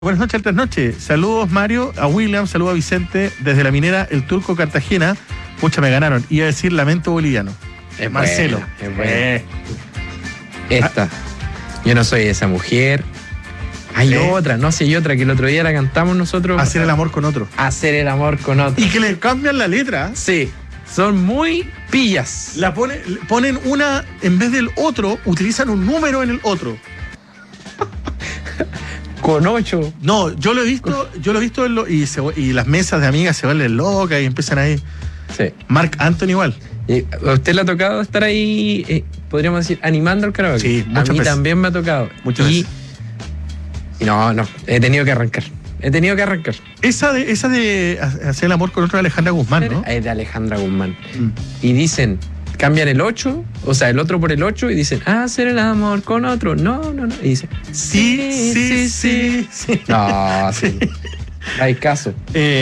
Buenas noches, altas noches. Saludos, Mario, a William, saludos a Vicente, desde la minera El Turco Cartagena. Pucha, me ganaron. Iba a decir lamento boliviano. Es Marcelo. Buena, es buena. Esta. Yo no soy esa mujer. Hay otra, no sé, hay otra que el otro día la cantamos nosotros. Hacer el amor con otro. Hacer el amor con otro. Y que le cambian la letra. Sí, son muy pillas. La ponen una, en vez del otro, utilizan un número en el otro. Con 8. No, yo lo he visto y las mesas de amigas se vuelven locas y empiezan ahí. Sí. Marc Anthony igual. ¿A usted le ha tocado estar ahí, podríamos decir, animando el karaoke? Sí, muchas A mí veces. también me ha tocado. Muchas veces. Y no, he tenido que arrancar. Esa de hacer el amor con otro de Alejandra Guzmán, ¿no? Es de Alejandra Guzmán. Y dicen, cambian el 8, o sea, el otro por el 8 y dicen, hacer el amor con otro. No. Y dicen, sí. No, sí. Hay caso.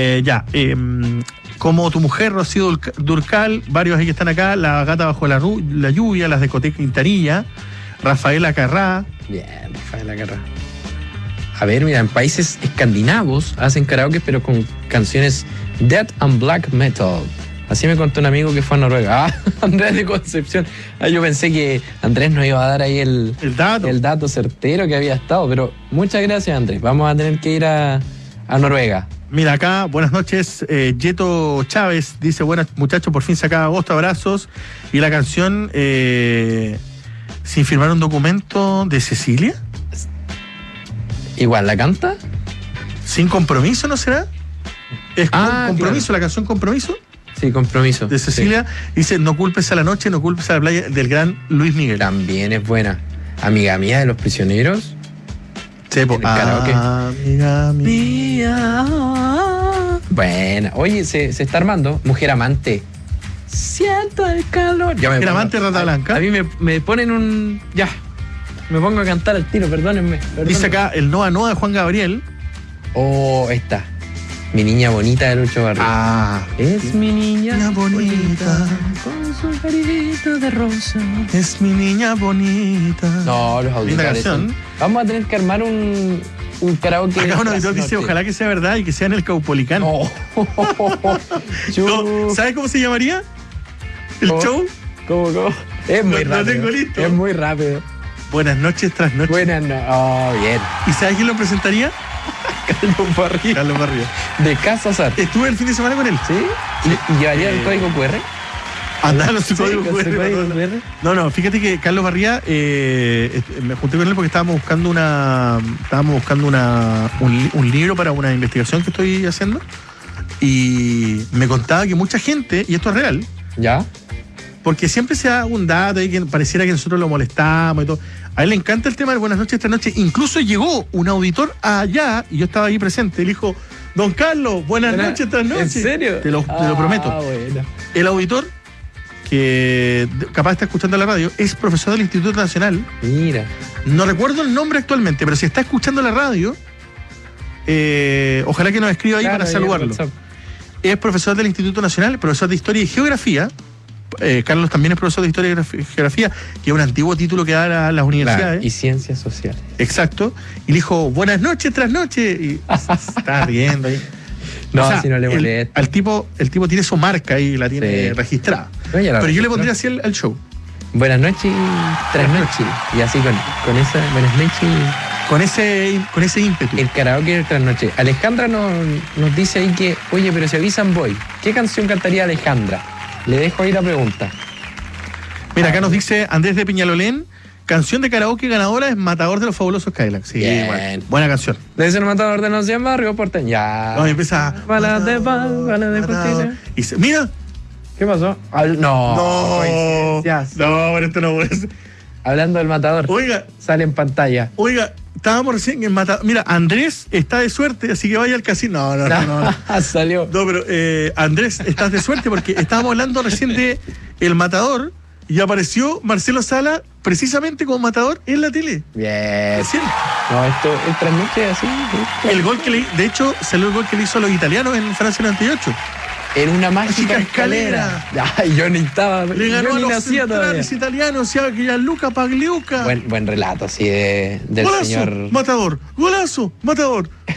Como tu mujer, Rocío Durcal, varios ahí que están acá, La Gata Bajo la Lluvia, Las Discotecas Quintanilla, Rafaela Carrá. Bien, Rafaela Carrá. A ver, mira, en países escandinavos hacen karaoke, pero con canciones death and black metal. Así me contó un amigo que fue a Noruega. Andrés de Concepción. Yo pensé que Andrés nos iba a dar ahí el dato certero que había estado, pero muchas gracias, Andrés. Vamos a tener que ir a Noruega. Mira acá, buenas noches. Yeto Chávez dice, buenas muchachos, por fin se acaba agosto, abrazos. Y la canción Sin firmar un documento de Cecilia. Igual, ¿la canta? Sin compromiso, ¿no será? Es compromiso, claro. La canción Compromiso. Sí, Compromiso. De Cecilia. Sí. Dice, no culpes a la noche, no culpes a la playa, del gran Luis Miguel. También es buena. Amiga mía de Los Prisioneros. Sí, karaoke. Amiga mía. Buena. Oye, se está armando. Mujer amante. Siento el calor. Mujer amante, Rata Blanca. A mí me ponen un... Ya. Me pongo a cantar al tiro, perdónenme. Dice acá el Noa Noa de Juan Gabriel. Esta. Mi niña bonita de Lucho Barrio. Es mi niña bonita. Con su carita de rosa. Es mi niña bonita. No, los auditores. Vamos a tener que armar un karaoke. Acá un auditor dice, ojalá que sea verdad y que sea en el Caupolicán. ¿Sabes cómo se llamaría? ¿El show? ¿Cómo? Es muy rápido. Lo tengo listo. Es muy rápido. Buenas noches tras noche. Bien. ¿Y sabes quién lo presentaría? Carlos Barrio. De Casa Sar. Estuve el fin de semana con él. ¿Sí? ¿Y llevaría el código QR? Andar con su código QR. No, fíjate que Carlos Barría, me junté con él porque estábamos buscando un libro para una investigación que estoy haciendo. Y me contaba que mucha gente, y esto es real, ¿ya? Porque siempre se da un dato y que pareciera que nosotros lo molestamos y todo. A él le encanta el tema de Buenas noches esta noche. Incluso llegó un auditor allá y yo estaba ahí presente. Le dijo, don Carlos, buenas noches esta noche. ¿En serio? Te lo prometo. Bueno. El auditor, que capaz está escuchando la radio, es profesor del Instituto Nacional. Mira. No recuerdo el nombre actualmente, pero si está escuchando la radio, ojalá que nos escriba ahí para saludarlo. Es profesor del Instituto Nacional, profesor de Historia y Geografía. Carlos también es profesor de Historia y Geografía, que es un antiguo título que da a las universidades. Y Ciencias Sociales. Exacto. Y le dijo, buenas noches tras noche. Y se está riendo ahí. No, o sea, si no le molesta. El tipo tiene su marca ahí, la tiene registrada. Pero yo le pondría así al show. Buenas noches tras noche. Y así con esa buenas noches. Con ese ímpetu. El karaoke tras noche. Alejandra nos dice ahí que, oye, pero si avisan voy. ¿Qué canción cantaría Alejandra? Le dejo ahí la pregunta. Mira, acá nos dice Andrés de Peñalolén, canción de karaoke ganadora es Matador de los Fabulosos Cadillacs. Sí, bueno, buena canción. Debe ser Matador de los 100 barrios porteños. Ya. No, y empieza. Balas de paz, balas de justicia. Y mira. ¿Qué pasó? No, pero esto no puede ser. Hablando del Matador. Oiga. Sale en pantalla. Oiga, estábamos recién en Matador. Mira, Andrés está de suerte, así que vaya al casino. No. Salió. No, pero Andrés, estás de suerte porque estábamos hablando recién de El Matador y apareció Marcelo Sala precisamente como Matador en la tele. Bien. Recién. No, esto es trasnoche así. El gol de hecho, salió el gol que le hizo a los italianos en Francia 98. en una mágica escalera. Ay, yo ni estaba. Le ganó yo a ni los nacía todavía. centrales italianos, o sea, que Gianluca Pagliuca. Buen relato, sí, del Golazo, señor. matador. Golazo, matador.